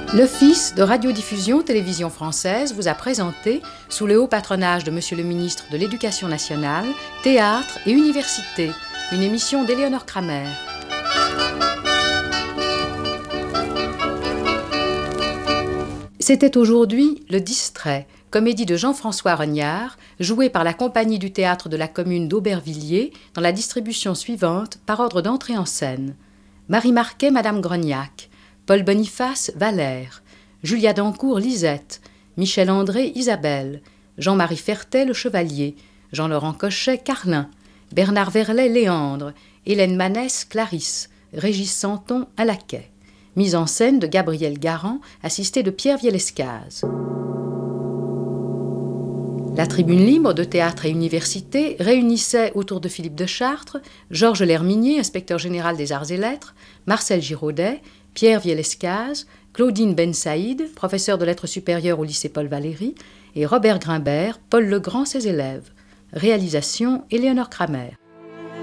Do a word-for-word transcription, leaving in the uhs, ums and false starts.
L'Office de radiodiffusion télévision française vous a présenté, sous le haut patronage de Monsieur le ministre de l'Éducation nationale, Théâtre et Université, une émission d'Éléonore Kramer. C'était aujourd'hui Le Distrait, comédie de Jean-François Rognard, jouée par la compagnie du théâtre de la commune d'Aubervilliers, dans la distribution suivante par ordre d'entrée en scène. Marie Marquet, Madame Grognac. Paul Boniface, Valère, Julia Dancourt, Lisette, Michel André, Isabelle, Jean-Marie Fertet, le Chevalier, Jean-Laurent Cochet, Carlin, Bernard Verlet, Léandre, Hélène Manès, Clarisse, Régis Santon, un laquais. Mise en scène de Gabriel Garand, assisté de Pierre Vielescaz. La Tribune libre de Théâtre et Université réunissait autour de Philippe de Chartres, Georges Lerminier, inspecteur général des arts et lettres, Marcel Giraudet, Pierre Vielescaz, Claudine Ben Saïd, professeur de lettres supérieures au lycée Paul Valéry, et Robert Grimbert, Paul Legrand, ses élèves. Réalisation Éléonore Kramer.